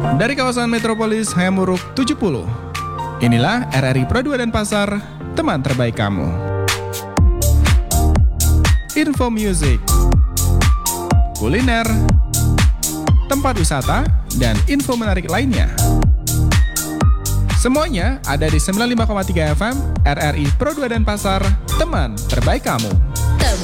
Dari kawasan Metropolis Hayamuruk 70. Inilah RRI Pro 2 Denpasar, teman terbaik kamu. Info music, kuliner, tempat wisata, dan info menarik lainnya. Semuanya ada di 95,3 FM RRI Pro 2 Denpasar, teman terbaik kamu.